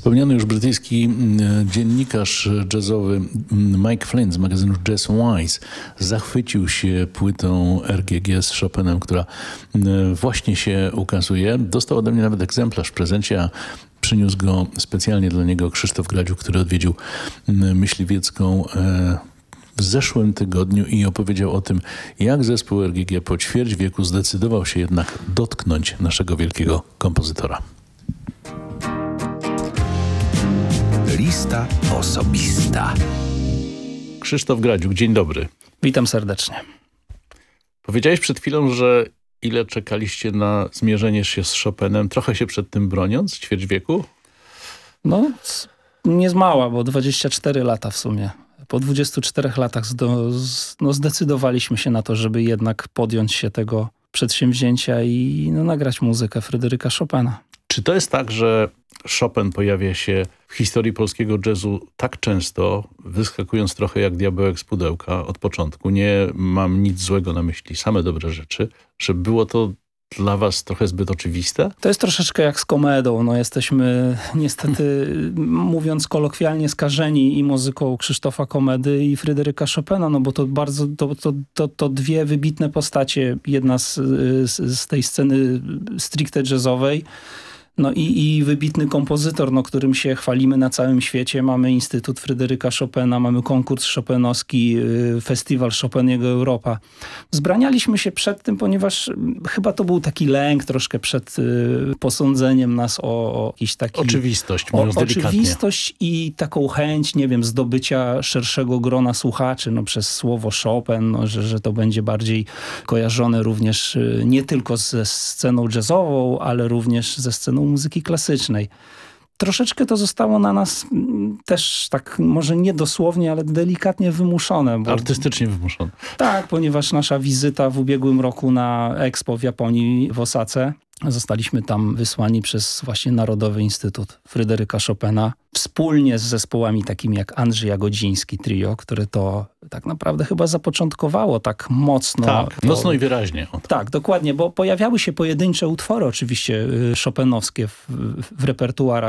Wspomniany już brytyjski dziennikarz jazzowy Mike Flynn z magazynu Jazz Wise zachwycił się płytą RGG z Chopinem, która właśnie się ukazuje. Dostał ode mnie nawet egzemplarz w prezencie, a przyniósł go specjalnie dla niego Krzysztof Gradziuk, który odwiedził Myśliwiecką w zeszłym tygodniu i opowiedział o tym, jak zespół RGG po ćwierć wieku zdecydował się jednak dotknąć naszego wielkiego kompozytora. Lista osobista. Krzysztof Gradziuk, dzień dobry. Witam serdecznie. Powiedziałeś przed chwilą, że ile czekaliście na zmierzenie się z Chopinem, trochę się przed tym broniąc, ćwierć wieku? No, nie z mała, bo 24 lata w sumie. Po 24 latach zdecydowaliśmy się na to, żeby jednak podjąć się tego przedsięwzięcia i nagrać muzykę Fryderyka Chopina. Czy to jest tak, że Chopin pojawia się w historii polskiego jazzu tak często, wyskakując trochę jak diabełek z pudełka od początku, nie mam nic złego na myśli, same dobre rzeczy, że było to dla was trochę zbyt oczywiste? To jest troszeczkę jak z komedą. No, jesteśmy niestety, mówiąc kolokwialnie, skażeni i muzyką Krzysztofa Komedy i Fryderyka Chopina, no bo to bardzo, to dwie wybitne postacie. Jedna z tej sceny stricte jazzowej, no i wybitny kompozytor, no, którym się chwalimy na całym świecie. Mamy Instytut Fryderyka Chopina, mamy konkurs chopinowski, festiwal Chopiniego Europa. Zbranialiśmy się przed tym, ponieważ chyba to był taki lęk troszkę przed posądzeniem nas o jakiś taki... Oczywistość, mówiąc delikatnie. Oczywistość i taką chęć, nie wiem, zdobycia szerszego grona słuchaczy, no, przez słowo Chopin, no, że to będzie bardziej kojarzone również nie tylko ze sceną jazzową, ale również ze sceną muzyki klasycznej. Troszeczkę to zostało na nas też tak, może nie dosłownie, ale delikatnie wymuszone. Artystycznie wymuszone. Tak, ponieważ nasza wizyta w ubiegłym roku na Expo w Japonii, w Osace, zostaliśmy tam wysłani przez właśnie Narodowy Instytut Fryderyka Chopina wspólnie z zespołami takimi jak Andrzej Jagodziński Trio, które to tak naprawdę chyba zapoczątkowało tak mocno. Tak, mocno i wyraźnie. Tak, dokładnie, bo pojawiały się pojedyncze utwory oczywiście chopinowskie w repertuarach